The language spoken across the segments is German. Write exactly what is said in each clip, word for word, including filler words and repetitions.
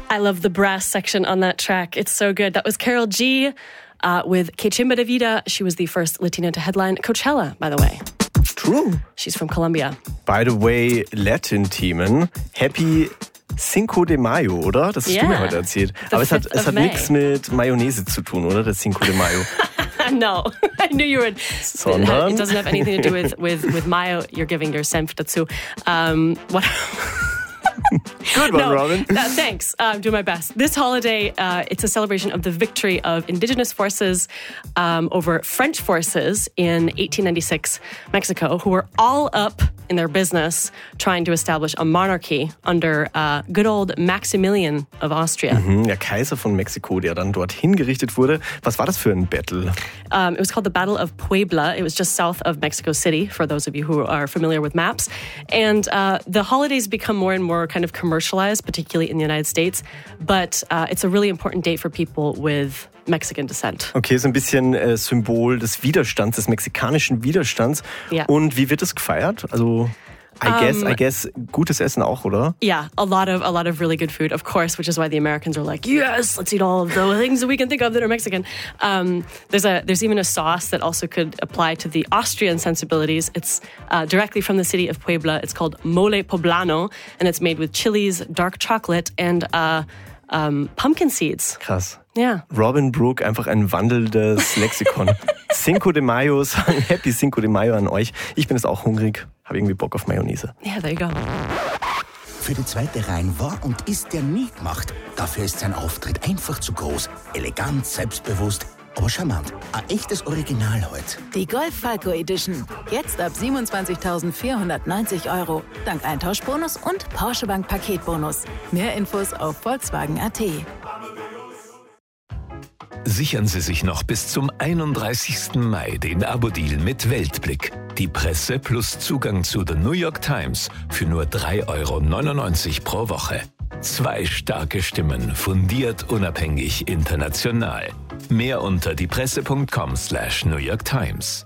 I love the brass section on that track. It's so good. That was Karol G uh, with Que Chimba de Vida. She was the first Latina to headline Coachella, by the way. True. She's from Colombia. By the way, Latin-Themen. Happy Cinco de Mayo, oder? Das hast yeah. du mir heute erzählt. The Aber es hat, es hat May. nichts mit Mayonnaise zu tun, oder? Das Cinco de Mayo. No, I knew you would. Sondern? It doesn't have anything to do with, with, with Mayo. You're giving your senf dazu. Um, what? Good one, no, Robin. Uh, thanks. Uh, I'm doing my best. This holiday, uh, it's a celebration of the victory of indigenous forces um, over French forces in eighteen ninety-six Mexico, who were all up in their business trying to establish a monarchy under uh, good old Maximilian of Austria. Mhm, der Kaiser von Mexiko, der dann dort hingerichtet wurde. Was war das für ein Battle? Um, it was called the Battle of Puebla. It was just south of Mexico City, for those of you who are familiar with maps. And uh, the holidays become more and more kind of commercialized, particularly in the United States. But uh, it's a really important date for people with Mexican descent. Okay, so ein bisschen äh, Symbol des Widerstands, des mexikanischen Widerstands. Ja. Und wie wird es gefeiert? Also, I Um, guess, I guess, gutes Essen auch, oder? Yeah, a lot of a lot of really good food, of course, which is why the Americans are like, yes, let's eat all of the things that we can think of that are Mexican. Um, there's a there's even a sauce that also could apply to the Austrian sensibilities. It's uh, directly from the city of Puebla. It's called mole poblano, and it's made with chilies, dark chocolate, and uh, um, pumpkin seeds. Krass. Yeah. Robin Brooke, einfach ein wandelndes Lexikon. Cinco de Mayo, sagen Happy Cinco de Mayo an euch. Ich bin jetzt auch hungrig, habe irgendwie Bock auf Mayonnaise. Yeah, there you go. Für die zweite Reihe war und ist der nie gemacht. Dafür ist sein Auftritt einfach zu groß. Elegant, selbstbewusst, aber charmant. Ein echtes Original heute. Die Golf Falco Edition. Jetzt ab siebenundzwanzigtausendvierhundertneunzig Euro. Dank Eintauschbonus und Porsche Bank Paketbonus. Mehr Infos auf Volkswagen punkt at. Sichern Sie sich noch bis zum einunddreißigsten Mai den Abo-Deal mit Weltblick. Die Presse plus Zugang zu The New York Times für nur drei Euro neunundneunzig pro Woche. Zwei starke Stimmen, fundiert, unabhängig, international. Mehr unter diepresse punkt com slash New York Times.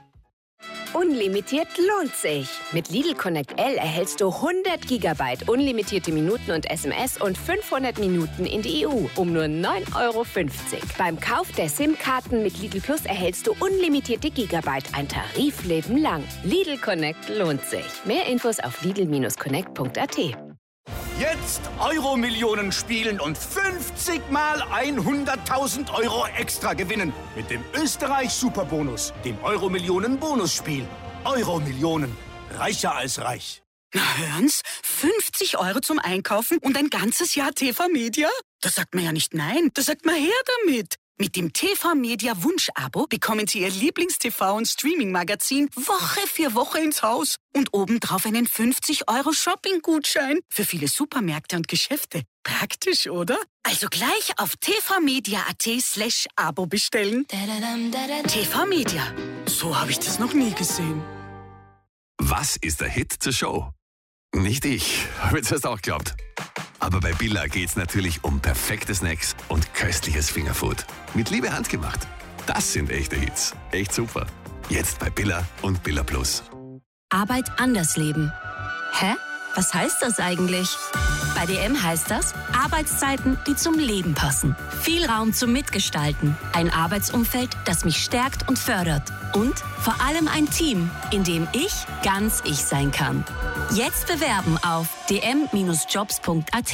Unlimitiert lohnt sich. Mit Lidl Connect L erhältst du hundert Gigabyte unlimitierte Minuten und S M S und fünfhundert Minuten in die E U um nur neun Euro fünfzig. Beim Kauf der SIM-Karten mit Lidl Plus erhältst du unlimitierte Gigabyte, ein Tarifleben lang. Lidl Connect lohnt sich. Mehr Infos auf lidl Bindestrich connect punkt at. Jetzt Euro-Millionen spielen und fünfzig mal hunderttausend Euro extra gewinnen. Mit dem Österreich-Superbonus, dem Euro-Millionen-Bonusspiel. Euro-Millionen. Reicher als reich. Na hören's, fünfzig Euro zum Einkaufen und ein ganzes Jahr T V Media? Da sagt man ja nicht nein, da sagt man her damit. Mit dem T V Media Wunsch-Abo bekommen Sie Ihr Lieblings-T V- und Streaming-Magazin Woche für Woche ins Haus. Und obendrauf einen fünfzig Euro Shopping-Gutschein für viele Supermärkte und Geschäfte. Praktisch, oder? Also gleich auf tvmedia.at slash Abo bestellen. T V Media. So habe ich das noch nie gesehen. Was ist der Hit zur Show? Nicht ich, habe jetzt erst auch geglaubt. Aber bei Billa geht's natürlich um perfekte Snacks und köstliches Fingerfood. Mit Liebe handgemacht. Das sind echte Hits. Echt super. Jetzt bei Billa und Billa Plus. Arbeit anders leben. Hä? Was heißt das eigentlich? Bei D M heißt das Arbeitszeiten, die zum Leben passen. Viel Raum zum Mitgestalten. Ein Arbeitsumfeld, das mich stärkt und fördert. Und vor allem ein Team, in dem ich ganz ich sein kann. Jetzt bewerben auf d m Bindestrich jobs punkt at.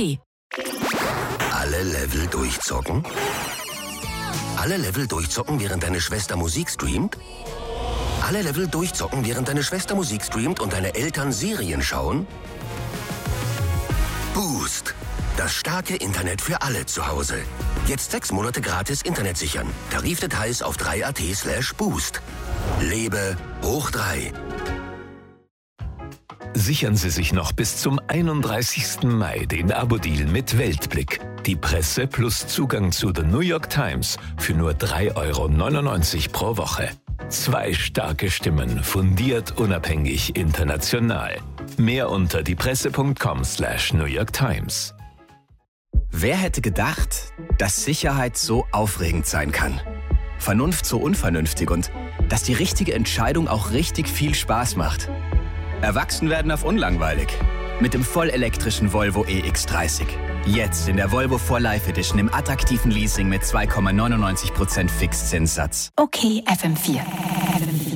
Alle Level durchzocken? Alle Level durchzocken, während deine Schwester Musik streamt? Alle Level durchzocken, während deine Schwester Musik streamt und deine Eltern Serien schauen? Boost. Das starke Internet für alle zu Hause. Jetzt sechs Monate gratis Internet sichern. Tarifdetails auf drei punkt at slash boost. Lebe hoch drei. Sichern Sie sich noch bis zum einunddreißigsten Mai den Abo-Deal mit Weltblick. Die Presse plus Zugang zu The New York Times für nur drei Euro neunundneunzig pro Woche. Zwei starke Stimmen, fundiert, unabhängig, international. Mehr unter diepresse punkt com slash New York Times. Wer hätte gedacht, dass Sicherheit so aufregend sein kann? Vernunft so unvernünftig und dass die richtige Entscheidung auch richtig viel Spaß macht. Erwachsen werden auf unlangweilig. mit dem vollelektrischen Volvo E X dreißig. Jetzt in der Volvo For Life Edition im attraktiven Leasing mit zwei Komma neunundneunzig Prozent Fixzinssatz. Okay, F M vier.